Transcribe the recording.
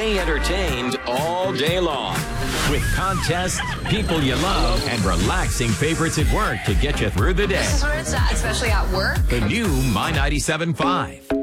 stay entertained all day long. With contests, people you love, and relaxing favorites at work to get you through the day. This is where it's at, especially at work. The new My 97.5.